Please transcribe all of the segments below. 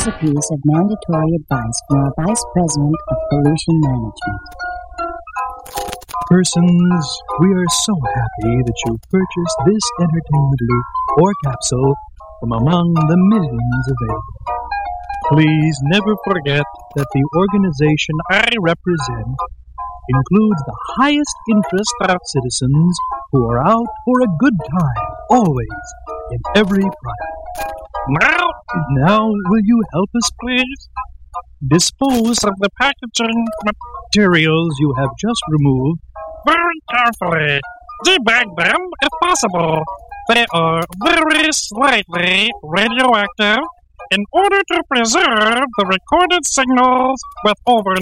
Here's a piece of mandatory advice from our Vice President of Pollution Management. Persons, we are so happy that you purchased this entertainment loop or capsule from among the millions available. Please never forget that the organization I represent includes the highest interest of citizens who are out for a good time, always, in every product. Now, will you help us, please? Dispose of the packaging materials you have just removed very carefully. Debag them if possible. They are very slightly radioactive in order to preserve the recorded signals with over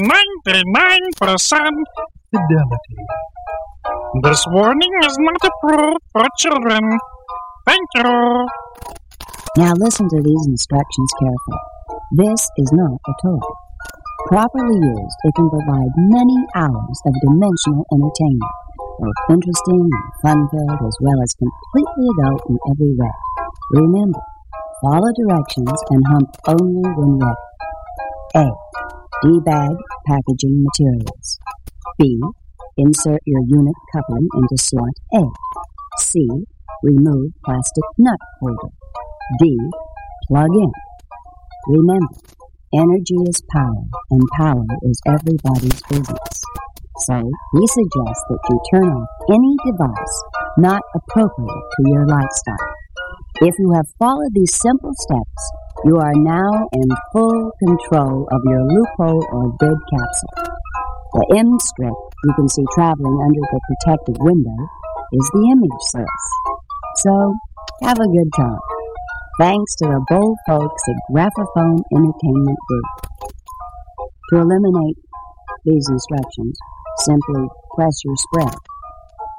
99% fidelity. This warning is not approved for children. Thank you. Now listen to these instructions carefully. This is not a toy. Properly used, it can provide many hours of dimensional entertainment, both interesting and fun-filled, as well as completely adult in every way. Remember, follow directions and hump only when ready. A. Debag packaging materials. B. Insert your unit coupling into slot A. C. Remove plastic nut holder. D. Plug in. Remember, energy is power, and power is everybody's business. So, we suggest that you turn off any device not appropriate to your lifestyle. If you have followed these simple steps, you are now in full control of your loophole or bid capsule. The M strip you can see traveling under the protected window is the image source. So, have a good time. Thanks to the bold folks at Graphophone Entertainment Group. To eliminate these instructions, simply press your spread.